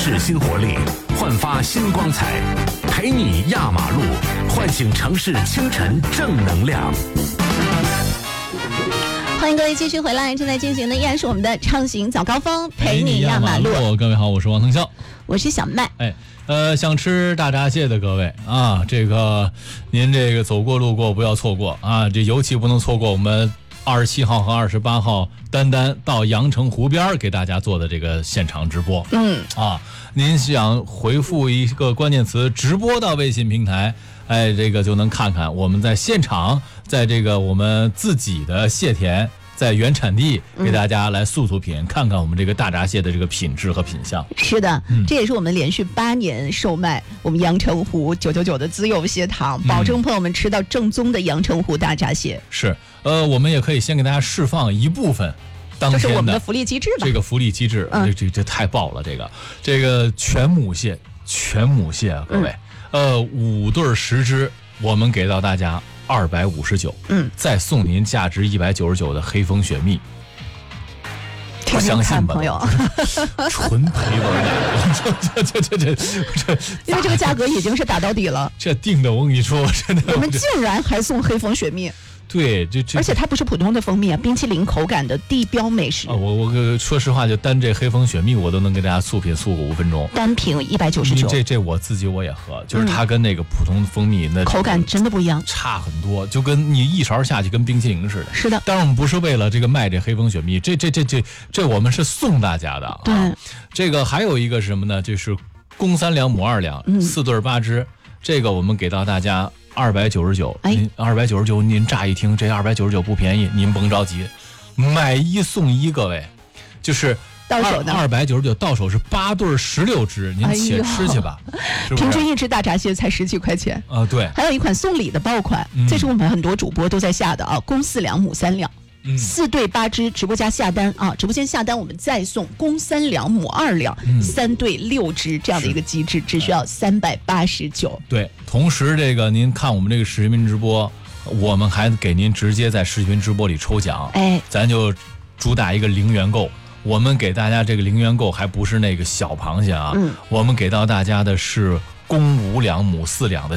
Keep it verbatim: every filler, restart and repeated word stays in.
市新活力，焕发新光彩，陪你压马路，唤醒城市清晨正能量。 欢迎各位继续回来，正在进行的依然是我们的畅行早高峰，陪你压马路。 各位好，我是王腾霄， 我是小麦。 哎，呃，想吃大闸蟹的各位啊，这个您这个走过路过不要错过啊，这尤其不能错过我们二十七号和二十八号单单到阳澄湖边给大家做的这个现场直播。 嗯啊，您想回复一个关键词直播到微信平台，哎，这个就能看看我们在现场，在这个我们自己的蟹田，在原产地给大家来速速品、嗯、看看我们这个大闸蟹的这个品质和品相。 是的、 嗯、 这也是我们连续八年售卖我们阳澄湖九九九的自有蟹塘、嗯、保证朋友们吃到正宗的阳澄湖大闸蟹。 是，呃，我们也可以先给大家释放一部分当天的， 这是我们的福利机制吧？ 这个福利机制，嗯、这这这太爆了！这个这个全母蟹，全母蟹啊，各位，嗯、呃，五对十只，我们给到大家二百五十九， 嗯， 再送您价值一百九十九的黑蜂雪蜜。不相信吧， 朋友， 纯赔本这这这这这， 因为这个价格已经是打到底了。 这定的，我跟你说，真的， 我们竟然还送黑蜂雪蜜。 对，这这， 而且它不是普通的蜂蜜啊，冰淇淋口感的地标美食。 啊，我我说实话，就单这黑蜂雪蜜，我都能给大家速品速个五分钟。 单瓶一百九十九。 这这我自己我也喝，就是它跟那个普通蜂蜜那、 嗯、口感真的不一样， 差很多，就跟你一勺下去跟冰淇淋似的。 是的。 当然我们不是为了这个卖这黑蜂雪蜜，这这这这这我们是送大家的、啊。 对。 这个还有一个是什么呢？就是公三两母二两，嗯、四对八只，这个我们给到大家。二百九十九，您二百九十九，您乍一听这二百九十九不便宜，您甭着急，买一送一，各位，就是到手的二百九十九，到手是八对十六只，您且吃去吧。 哎、是是平均一只大闸蟹才十几块钱啊、呃，对。 还有一款送礼的爆款，嗯、这是我们很多主播都在下的啊，公四两母三两。嗯、四对八只，直播间下单啊！直播间下单，我们再送公三两母二两，嗯、三对六只这样的一个机制，只需要三百八十九。 对，同时这个您看我们这个视频直播，我们还给您直接在视频直播里抽奖。 哎， 咱就主打一个零元购，我们给大家这个零元购还不是那个小螃蟹啊，嗯、我们给到大家的是公五两母四两的。